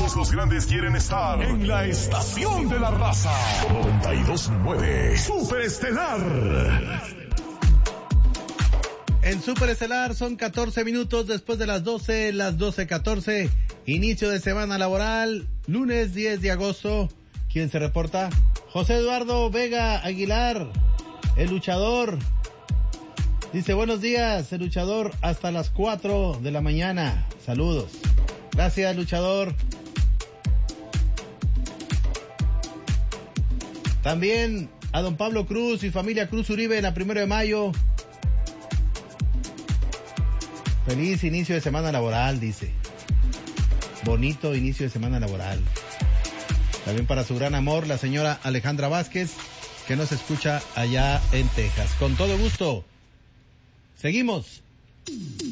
Todos los grandes quieren estar en la estación de la raza. 92.9 Superestelar. En Superestelar son 14 minutos después de las 12, las 12:14. Inicio de semana laboral, lunes 10 de agosto. ¿Quién se reporta? José Eduardo Vega Aguilar, el luchador. Dice, buenos días, el luchador, hasta las 4 de la mañana. Saludos. Gracias, luchador. También a don Pablo Cruz y familia Cruz Uribe en la 1 de mayo. Feliz inicio de semana laboral, dice. Bonito inicio de semana laboral. También para su gran amor, la señora Alejandra Vázquez, que nos escucha allá en Texas. Con todo gusto. Seguimos.